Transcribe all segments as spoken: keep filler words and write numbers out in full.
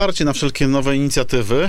Wsparcie na wszelkie nowe inicjatywy,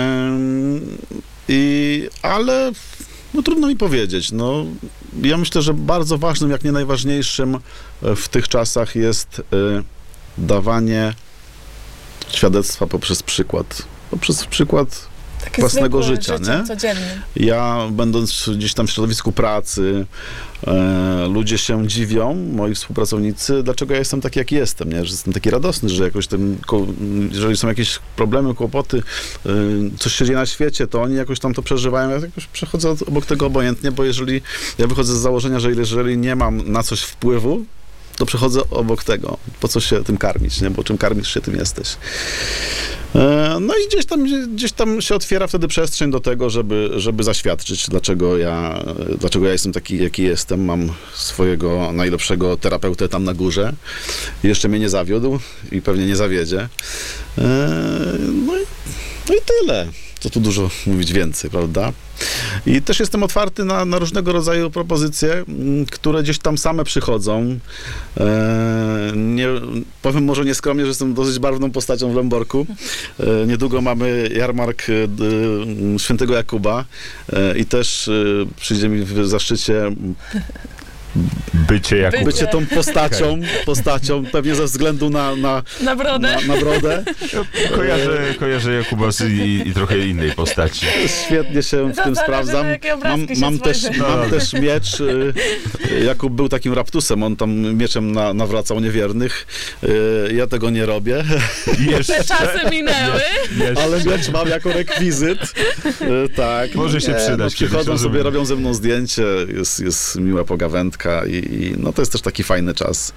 i, ale no, trudno mi powiedzieć. No, ja myślę, że bardzo ważnym, jak nie najważniejszym w tych czasach jest dawanie świadectwa poprzez przykład. Poprzez przykład Takie własnego życia, nie? Codziennie. Ja, będąc gdzieś tam w środowisku pracy, e, ludzie się dziwią, moi współpracownicy, dlaczego ja jestem taki, jaki jestem, nie? Że jestem taki radosny, że jakoś ten, jeżeli są jakieś problemy, kłopoty, e, coś się dzieje na świecie, to oni jakoś tam to przeżywają, ja jakoś przechodzę obok tego obojętnie, bo jeżeli, ja wychodzę z założenia, że jeżeli nie mam na coś wpływu, to przechodzę obok tego. Po co się tym karmić, nie? Bo czym karmisz się, tym jesteś. No i gdzieś tam, gdzieś tam się otwiera wtedy przestrzeń do tego, żeby, żeby zaświadczyć, dlaczego ja, dlaczego ja jestem taki, jaki jestem. Mam swojego najlepszego terapeutę tam na górze. Jeszcze mnie nie zawiódł i pewnie nie zawiedzie. No i, no i tyle. Co tu dużo mówić więcej, prawda? I też jestem otwarty na, na różnego rodzaju propozycje, które gdzieś tam same przychodzą. E, nie, powiem może nieskromnie, że jestem dosyć barwną postacią w Lęborku. E, niedługo mamy jarmark e, Świętego Jakuba e, i też e, przyjdzie mi w zaszczycie Bycie, Jakub. Bycie tą postacią, postacią, pewnie ze względu na, na, na brodę. Na, na brodę. Kojarzę, kojarzę Jakuba z i, i trochę innej postaci. Świetnie się w tym sprawdzam. Mam, mam, też, mam też miecz. Jakub był takim raptusem, on tam mieczem na, nawracał niewiernych. Ja tego nie robię. Te czasy minęły. Jeszcze. Ale miecz mam jako rekwizyt. Tak. Może się nie, przydać. No, przychodzą kiedyś, sobie, robią ze mną zdjęcie, jest, jest miła pogawędka i, i no to jest też taki fajny czas.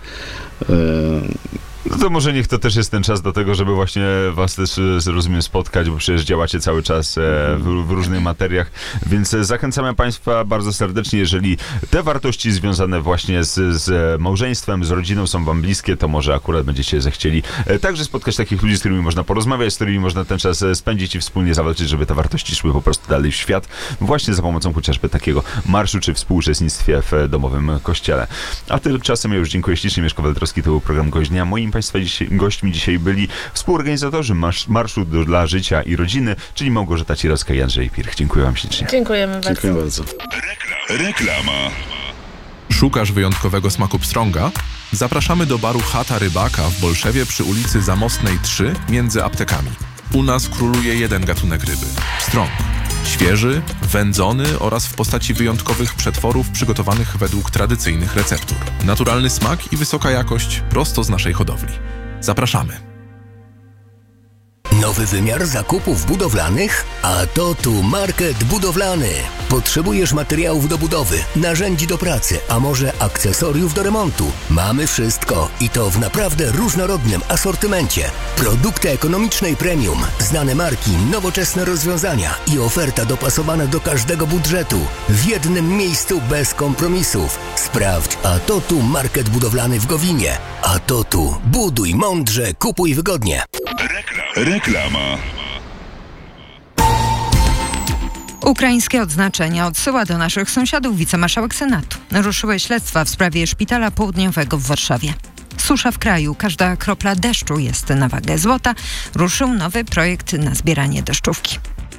No to może niech to też jest ten czas do tego, żeby właśnie was też, rozumiem, spotkać, bo przecież działacie cały czas w, w różnych materiach, więc zachęcamy państwa bardzo serdecznie, jeżeli te wartości związane właśnie z, z małżeństwem, z rodziną są wam bliskie, to może akurat będziecie zechcieli także spotkać takich ludzi, z którymi można porozmawiać, z którymi można ten czas spędzić i wspólnie zawalczyć, żeby te wartości szły po prostu dalej w świat, właśnie za pomocą chociażby takiego marszu, czy współuczestnictwie w domowym kościele. A tymczasem ja już dziękuję ślicznie. Mieszko Weltrowski, to był program Gość Dnia. Moim Państwa dzisiaj, gośćmi dzisiaj byli współorganizatorzy marsz, Marszu dla Życia i Rodziny, czyli Małgorzata Cirowska i Andrzej Pirch. Dziękuję wam ślicznie. Dziękujemy bardzo. Dziękuję bardzo. Reklama. Szukasz wyjątkowego smaku pstrąga? Zapraszamy do baru Chata Rybaka w Bolszewie przy ulicy Zamostnej trzy między aptekami. U nas króluje jeden gatunek ryby – pstrąg. Świeży, wędzony oraz w postaci wyjątkowych przetworów przygotowanych według tradycyjnych receptur. Naturalny smak i wysoka jakość prosto z naszej hodowli. Zapraszamy. Nowy wymiar zakupów budowlanych? A to tu Market Budowlany. Potrzebujesz materiałów do budowy, narzędzi do pracy, a może akcesoriów do remontu? Mamy wszystko i to w naprawdę różnorodnym asortymencie. Produkty ekonomicznej premium, znane marki, nowoczesne rozwiązania i oferta dopasowana do każdego budżetu. W jednym miejscu bez kompromisów. Sprawdź A to tu Market Budowlany w Gowinie. A to tu buduj mądrze, kupuj wygodnie. Reklama. Ukraińskie odznaczenia odsyła do naszych sąsiadów wicemarszałek Senatu. Ruszyły śledztwa w sprawie Szpitala Południowego w Warszawie. Susza w kraju, każda kropla deszczu jest na wagę złota. Ruszył nowy projekt na zbieranie deszczówki.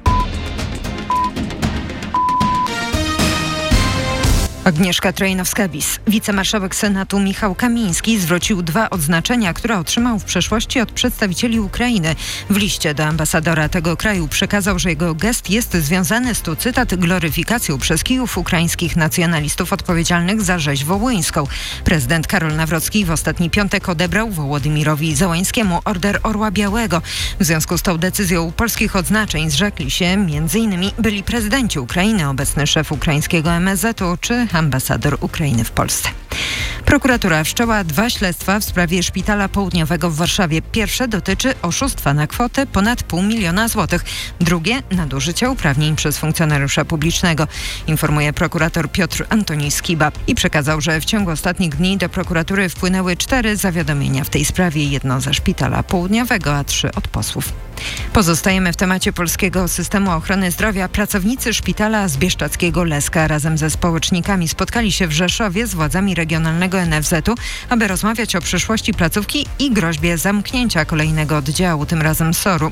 Agnieszka Trojanowska-Bis. Wicemarszałek Senatu Michał Kamiński zwrócił dwa odznaczenia, które otrzymał w przeszłości od przedstawicieli Ukrainy. W liście do ambasadora tego kraju przekazał, że jego gest jest związany z, tu cytat, gloryfikacją przez Kijów ukraińskich nacjonalistów odpowiedzialnych za rzeź wołyńską. Prezydent Karol Nawrocki w ostatni piątek odebrał Wołodymyrowi Zełańskiemu Order Orła Białego. W związku z tą decyzją polskich odznaczeń zrzekli się m.in. byli prezydenci Ukrainy, obecny szef ukraińskiego M S Z-u czy ambasador Ukrainy w Polsce. Prokuratura wszczęła dwa śledztwa w sprawie Szpitala Południowego w Warszawie. Pierwsze dotyczy oszustwa na kwotę ponad pół miliona złotych. Drugie nadużycia uprawnień przez funkcjonariusza publicznego. Informuje prokurator Piotr Antoni Skiba i przekazał, że w ciągu ostatnich dni do prokuratury wpłynęły cztery zawiadomienia w tej sprawie. Jedno ze Szpitala Południowego, a trzy od posłów. Pozostajemy w temacie polskiego systemu ochrony zdrowia. Pracownicy szpitala z bieszczadzkiego Leska razem ze społecznikami spotkali się w Rzeszowie z władzami regionalnymi Regionalnego N F Z-u, aby rozmawiać o przyszłości placówki i groźbie zamknięcia kolejnego oddziału, tym razem S O R-u.